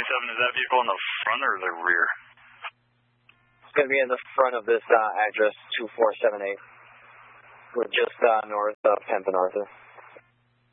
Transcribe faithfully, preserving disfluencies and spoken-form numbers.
twenty-seven, is that vehicle in the front or the rear? It's going to be in the front of this uh, address, two four seven eight. We're just uh, north of tenth and Arthur.